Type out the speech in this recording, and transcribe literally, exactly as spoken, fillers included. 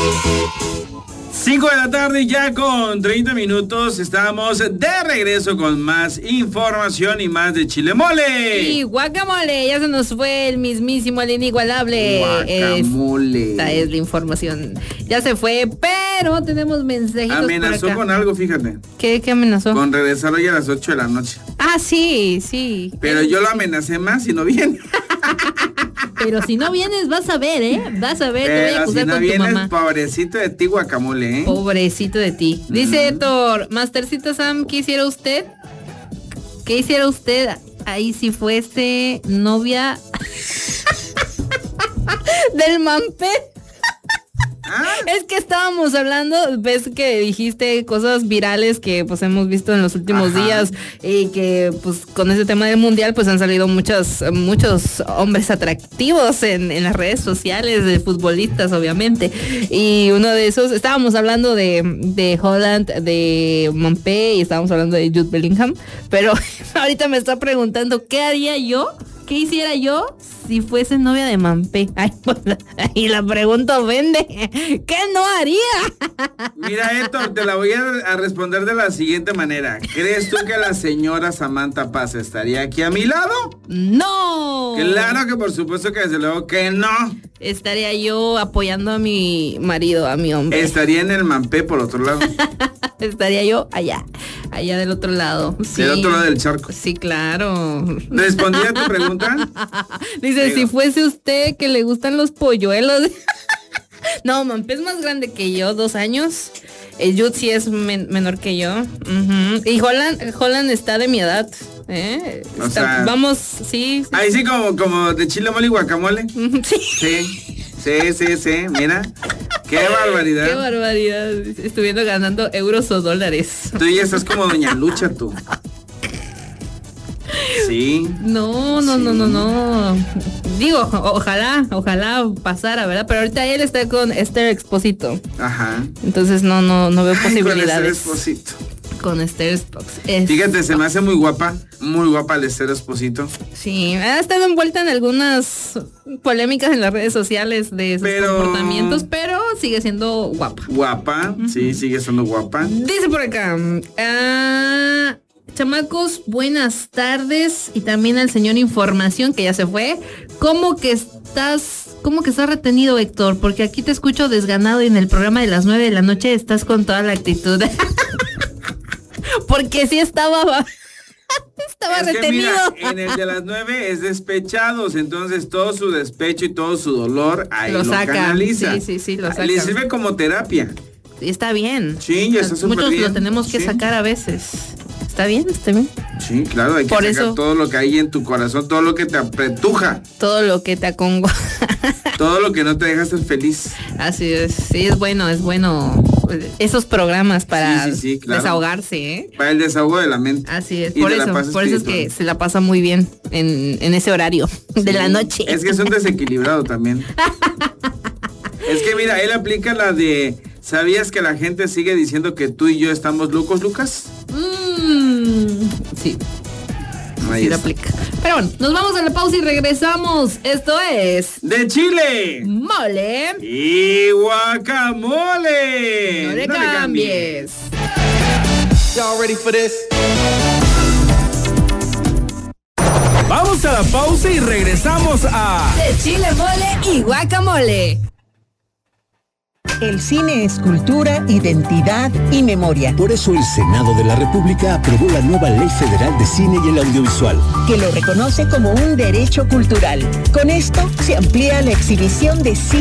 cinco de la tarde ya con treinta minutos, estamos de regreso con más información y más de Chile Mole. Y guacamole, ya se nos fue el mismísimo, el inigualable. Guacamole. Esta es la información. Ya se fue, pero tenemos mensajitos. Amenazó por acá. Con algo, fíjate. ¿Qué, qué amenazó? Con regresar hoy a las ocho de la noche. Ah, sí, sí. Pero yo lo amenacé más y no viene. Pero si no vienes, vas a ver, ¿eh? Vas a ver, Pero te voy a acusar si no con vienes, tu mamá. Pobrecito de ti, guacamole, ¿eh? Pobrecito de ti. Dice Mm. Thor, Mastercito Sam, ¿qué hiciera usted? ¿Qué hiciera usted ahí si fuese novia del Mampé? ¿Ah? Es que estábamos hablando, ves que dijiste cosas virales que pues hemos visto en los últimos Ajá. días y que pues con ese tema del mundial pues han salido muchos, muchos hombres atractivos en, en las redes sociales, de futbolistas obviamente, y uno de esos, estábamos hablando de, de Holland, de Mbappé y estábamos hablando de Jude Bellingham, pero ahorita me está preguntando ¿qué haría yo? ¿Qué hiciera yo si fuese novia de Mampé? Ay, pues, y la pregunta ofende. ¿Qué no haría? Mira, Héctor, te la voy a, a responder de la siguiente manera. ¿Crees tú que la señora Samantha Paz estaría aquí a mi lado? ¡No! Claro que por supuesto que desde luego que no. Estaría yo apoyando a mi marido, a mi hombre. Estaría en el Mampé por otro lado. Estaría yo allá, allá del otro lado. Sí. Del otro lado del charco. Sí, claro. ¿Respondí a tu pregunta? Dice, Digo. si fuese usted que le gustan los polluelos. No, Mampé es más grande que yo, dos años. El Jude sí es men- menor que yo. Uh-huh. Y Holland, Holland está de mi edad. ¿eh? O Está- sea, vamos, sí. sí. Ahí sí como, como de chile mole y guacamole. Ujú, sí. Sí, sí, sí, sí, mira. Qué barbaridad. Qué barbaridad. Estuviendo ganando euros o dólares. Tú ya estás como Doña Lucha, tú. Sí. No, no, Sí. no, no, no. Digo, o- ojalá, ojalá pasara, ¿verdad? Pero ahorita él está con Esther Expósito. Ajá. Entonces no, no, no veo Ay, con ese posibilidades. Esposito. Con Esther Expósito. Es- Fíjate, se me hace muy guapa, muy guapa el Esther Esposito. Sí, ha estado envuelta en algunas polémicas en las redes sociales de sus Pero- comportamientos, pero sigue siendo guapa. Guapa, sí, sigue siendo guapa. Dice por acá, ah, chamacos, buenas tardes, y también al señor Información, que ya se fue. ¿Cómo que estás, cómo que estás retenido, Héctor? Porque aquí te escucho desganado y en el programa de las nueve de la noche estás con toda la actitud. Porque sí estaba... Estaba Es que retenido. mira, en el de las nueve es despechados, entonces todo su despecho y todo su dolor ahí lo, Lo saca. canaliza. Sí, sí, sí, lo saca. Le sirve como terapia. Está bien. Sí, ya está súper Muchos bien. lo tenemos que Sí. sacar a veces. Está bien, está bien. Sí, claro, hay que Por sacar eso- todo lo que hay en tu corazón, todo lo que te apretuja, Todo lo que te acongo. todo lo que no te deja ser feliz. Así es, sí, es bueno, es bueno esos programas para Sí, sí, sí, claro. desahogarse, ¿eh? Para el desahogo de la mente. Así es, Y por de la eso, paz por eso es que espiritual. se la pasa muy bien en, en ese horario de la noche. Es que es un desequilibrado también. Es que mira, él aplica la de, ¿sabías que la gente sigue diciendo que tú y yo estamos locos, Lucas? Mm, sí, Ahí sí la está. aplica. Pero bueno, nos vamos a la pausa y regresamos. Esto es De Chile Mole. y guacamole. No le cambies. Y'all ready for this? Vamos a la pausa y regresamos a De chile, mole y guacamole. El cine es cultura, identidad y memoria. Por eso el Senado de la República aprobó la nueva Ley Federal de Cine y el Audiovisual, Que lo reconoce como un derecho cultural. Con esto se amplía la exhibición de cine